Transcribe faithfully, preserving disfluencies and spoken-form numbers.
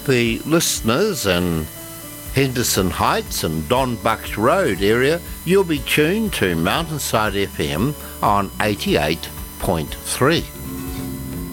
The listeners in Henderson Heights and Don Bucks Road area, you'll be tuned to Mountainside F M on eighty-eight point three.